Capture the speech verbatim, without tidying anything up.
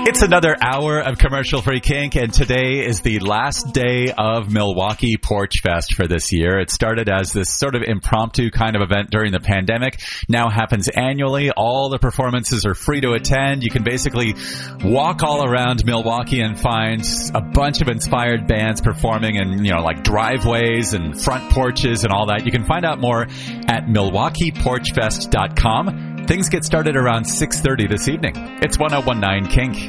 It's another hour of commercial-free kink, and today is the last day of Milwaukee Porch Fest for this year. It started as this sort of impromptu kind of event during the pandemic, now happens annually. All the performances are free to attend. You can basically walk all around Milwaukee and find a bunch of inspired bands performing in, you know, like driveways and front porches and all that. You can find out more at milwaukee porch fest dot com. Things get started around six thirty this evening. It's one oh one nine Kink.